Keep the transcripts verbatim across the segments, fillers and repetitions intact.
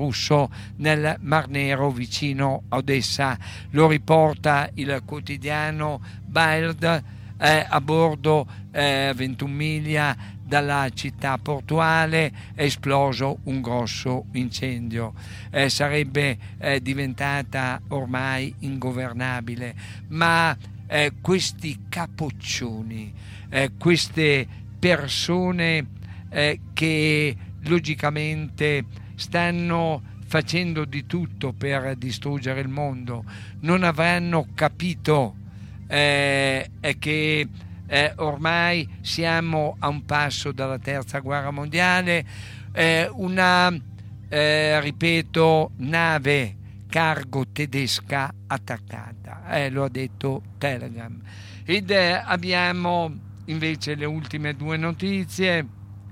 russo nel Mar Nero vicino a Odessa. Lo riporta il quotidiano Bild. Eh, a bordo eh, ventuno miglia dalla città portuale è esploso un grosso incendio. Eh, sarebbe eh, diventata ormai ingovernabile, ma eh, questi capoccioni, eh, queste persone eh, che logicamente stanno facendo di tutto per distruggere il mondo, non avranno capito eh, che eh, ormai siamo a un passo dalla terza guerra mondiale. Eh, una eh, ripeto nave cargo tedesca attaccata, eh, lo ha detto Telegram. Ed eh, abbiamo invece le ultime due notizie.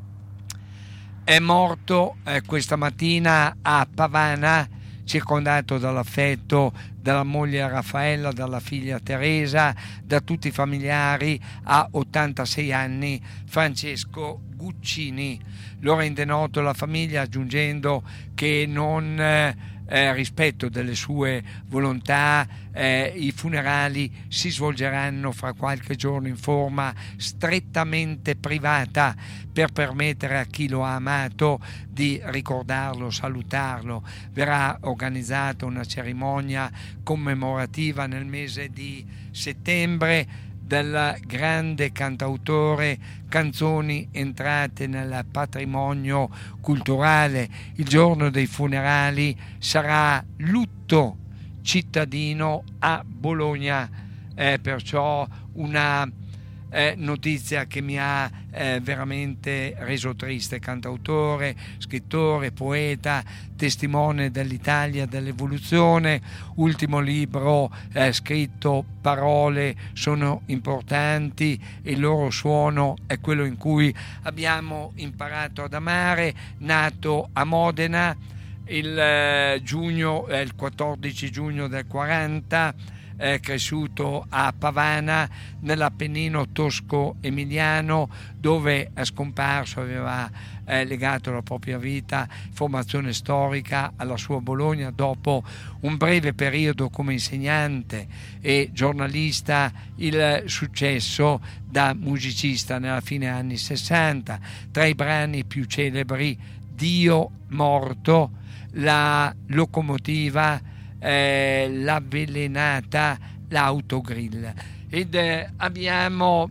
È morto eh, questa mattina a Pavana, circondato dall'affetto della moglie Raffaella, dalla figlia Teresa, da tutti i familiari, a ottantasei anni, Francesco Guccini. Lo rende noto la famiglia, aggiungendo che non eh, eh, rispetto delle sue volontà eh, i funerali si svolgeranno fra qualche giorno in forma strettamente privata, per permettere a chi lo ha amato di ricordarlo, salutarlo. Verrà organizzata una cerimonia commemorativa nel mese di settembre del grande cantautore, canzoni entrate nel patrimonio culturale. Il giorno dei funerali sarà lutto cittadino a Bologna, eh, perciò una eh, notizia che mi ha eh, veramente reso triste. Cantautore, scrittore, poeta, testimone dell'Italia, dell'evoluzione. Ultimo libro eh, scritto, Parole sono importanti, e il loro suono è quello in cui abbiamo imparato ad amare. Nato a Modena il eh, giugno eh, il quattordici giugno del quaranta, eh, cresciuto a Pavana nell'Appennino tosco-emiliano, dove è scomparso. Aveva eh, legato la propria vita, formazione storica, alla sua Bologna. Dopo un breve periodo come insegnante e giornalista, il successo da musicista nella fine anni sessanta. Tra i brani più celebri: Dio morto, La locomotiva, eh, L'avvelenata, L'autogrill. Ed eh, abbiamo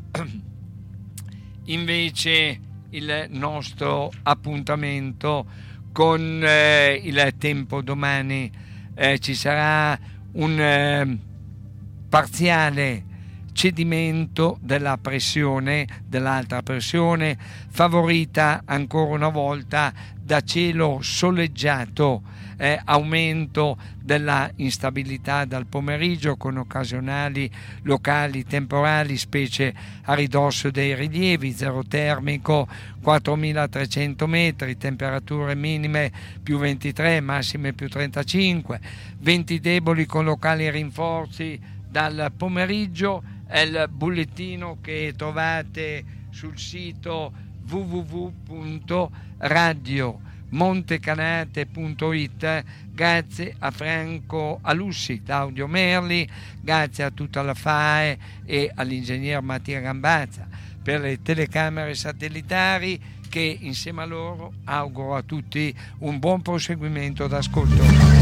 invece il nostro appuntamento con eh, il tempo. Domani eh, ci sarà un eh, parziale cedimento della pressione, dell'alta pressione, favorita ancora una volta da cielo soleggiato, eh, aumento della instabilità dal pomeriggio, con occasionali locali temporali, specie a ridosso dei rilievi. Zero termico quattromilatrecento metri, temperature minime più ventitré, massime più trentacinque, venti deboli con locali rinforzi dal pomeriggio. È il bollettino che trovate sul sito w w w punto radio montecanate punto it. Grazie a Franco Alussi, Claudio Merli, grazie a tutta la F A E e all'ingegner Mattia Gambazza per le telecamere satellitari, che insieme a loro auguro a tutti un buon proseguimento d'ascolto.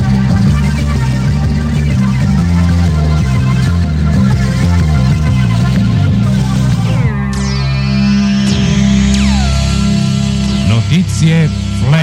Notizie